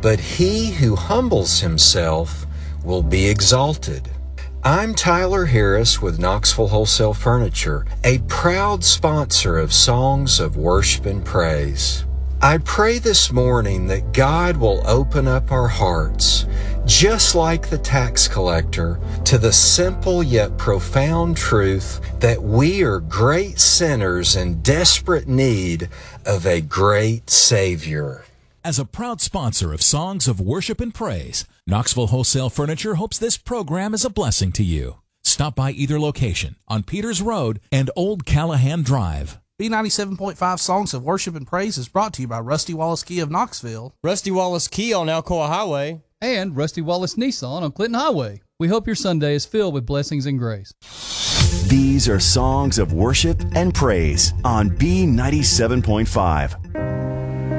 but he who humbles himself will be exalted. I'm Tyler Harris with Knoxville Wholesale Furniture, a proud sponsor of Songs of Worship and Praise. I pray this morning that God will open up our hearts, just like the tax collector, to the simple yet profound truth that we are great sinners in desperate need of a great Savior. As a proud sponsor of Songs of Worship and Praise, Knoxville Wholesale Furniture hopes this program is a blessing to you. Stop by either location on Peters Road and Old Callahan Drive. B97.5 Songs of Worship and Praise is brought to you by Rusty Wallace Kia of Knoxville, Rusty Wallace Kia on Alcoa Highway, and Rusty Wallace Nissan on Clinton Highway. We hope your Sunday is filled with blessings and grace. These are Songs of Worship and Praise on B97.5.